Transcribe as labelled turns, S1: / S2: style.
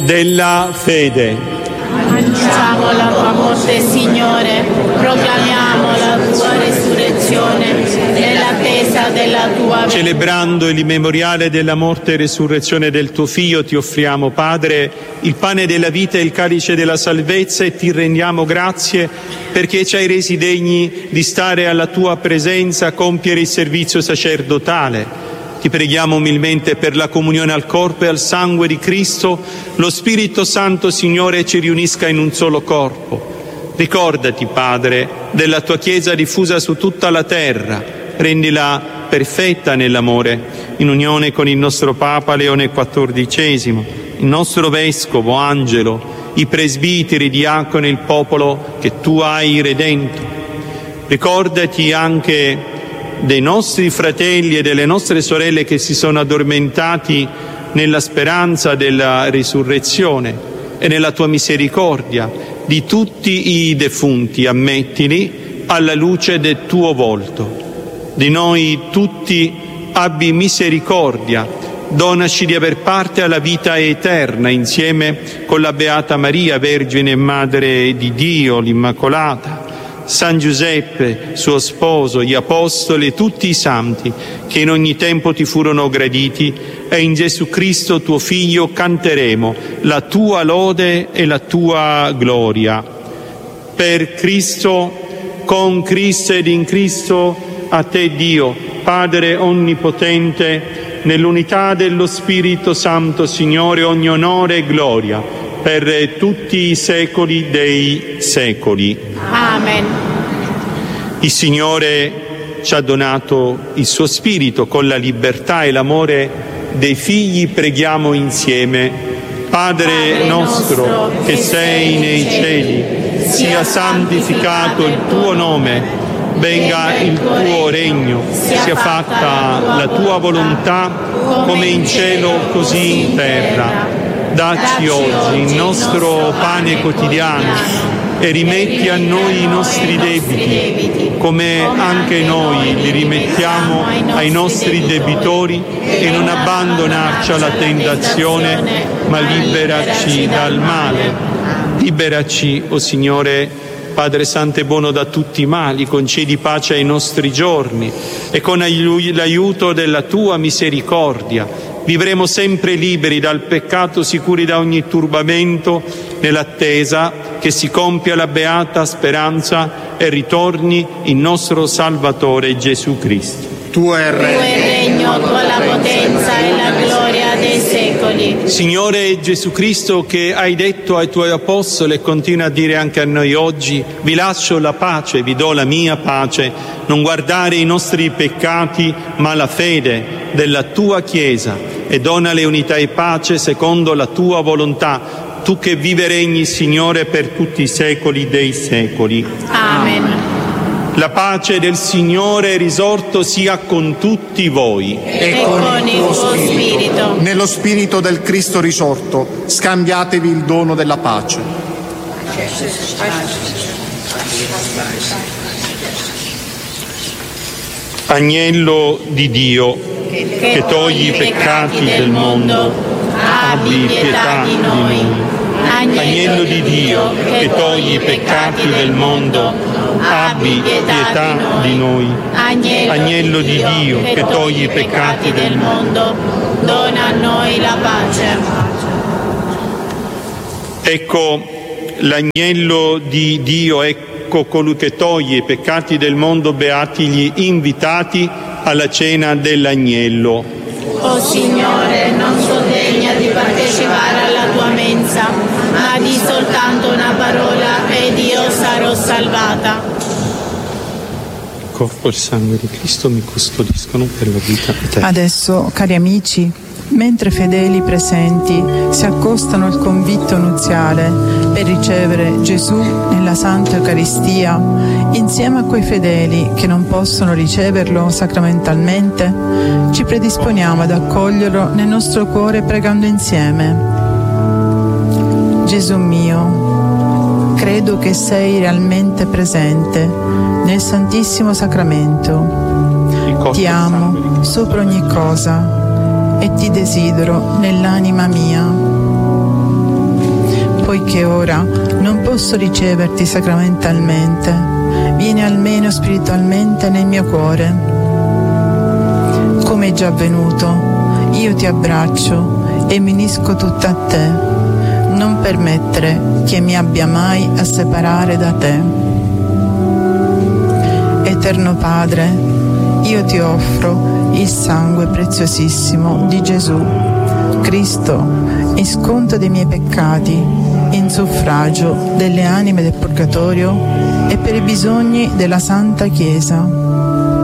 S1: della fede.
S2: Annunciamo la tua morte, Signore, proclamiamo la tua resurrezione nell'attesa della tua venuta.
S1: Celebrando il memoriale della morte e resurrezione del tuo Figlio, ti offriamo, Padre, il pane della vita e il calice della salvezza, e ti rendiamo grazie perché ci hai resi degni di stare alla tua presenza a compiere il servizio sacerdotale. Ti preghiamo umilmente per la comunione al corpo e al sangue di Cristo. Lo Spirito Santo, Signore, ci riunisca in un solo corpo. Ricordati, Padre, della tua Chiesa diffusa su tutta la terra. Rendila perfetta nell'amore, in unione con il nostro Papa Leone XIV, il nostro Vescovo Angelo, i presbiteri, i diaconi e il popolo che tu hai redento. Ricordati anche dei nostri fratelli e delle nostre sorelle che si sono addormentati nella speranza della risurrezione, e nella tua misericordia di tutti i defunti ammettili alla luce del tuo volto. Di noi tutti abbi misericordia, donaci di aver parte alla vita eterna insieme con la Beata Maria, Vergine e Madre di Dio, l'Immacolata, San Giuseppe, suo sposo, gli apostoli e tutti i santi che in ogni tempo ti furono graditi, e in Gesù Cristo tuo Figlio canteremo la tua lode e la tua gloria. Per Cristo, con Cristo ed in Cristo, a te Dio, Padre onnipotente, nell'unità dello Spirito Santo, Signore, ogni onore e gloria per tutti i secoli dei secoli.
S2: Amen.
S1: Il Signore ci ha donato il suo Spirito. Con la libertà e l'amore dei figli preghiamo insieme. Padre nostro che sei nei cieli, sia santificato il tuo nome, venga il tuo regno, sia fatta la tua volontà come in cielo così in terra. Dacci oggi il nostro pane quotidiano e rimetti a noi i nostri debiti, come anche noi li rimettiamo ai nostri debitori, e non abbandonarci alla tentazione, ma liberaci dal male. Liberaci, o Signore, Padre Santo e buono, da tutti i mali, concedi pace ai nostri giorni, e con l'aiuto della tua misericordia vivremo sempre liberi dal peccato, sicuri da ogni turbamento, nell'attesa che si compia la beata speranza e ritorni il nostro Salvatore Gesù Cristo.
S3: Tuo è il
S2: regno, tua la potenza e la gloria dei secoli.
S1: Signore Gesù Cristo, che hai detto ai tuoi apostoli e continua a dire anche a noi oggi: vi lascio la pace, vi do la mia pace, non guardare i nostri peccati ma la fede della tua Chiesa, e donale unità e pace secondo la tua volontà, tu che vive e regni, Signore, per tutti i secoli dei secoli.
S2: Amen.
S1: La pace del Signore risorto sia con tutti voi.
S2: E con il tuo spirito.
S3: Nello spirito del Cristo risorto, scambiatevi il dono della pace.
S1: Agnello di Dio, che togli i peccati del mondo, abbi pietà di noi. Agnello di Dio, che togli i peccati del mondo, abbi pietà di noi. Agnello di Dio, che togli i peccati del mondo,
S2: dona a noi la pace.
S1: Ecco l'agnello di Dio, ecco colui che toglie i peccati del mondo, beati gli invitati alla cena dell'agnello.
S2: O Signore, non sono degna di partecipare alla tua mensa, ma di soltanto una parola ed io sarò salvata.
S1: Il corpo e il sangue di Cristo mi custodiscono per la vita eterna.
S4: Adesso, cari amici, mentre fedeli presenti si accostano al convitto nuziale per ricevere Gesù nella Santa Eucaristia, insieme a quei fedeli che non possono riceverlo sacramentalmente, ci predisponiamo ad accoglierlo nel nostro cuore pregando insieme. Gesù mio, credo che sei realmente presente nel Santissimo Sacramento. Ti amo sopra ogni cosa e ti desidero nell'anima mia. e che ora non posso riceverti sacramentalmente, vieni almeno spiritualmente nel mio cuore. Come è già avvenuto, io ti abbraccio e mi unisco tutta a te. Non permettere che mi abbia mai a separare da te. Eterno Padre, io ti offro il sangue preziosissimo di Gesù, Cristo, in sconto dei miei peccati, in suffragio delle anime del purgatorio e per i bisogni della Santa Chiesa.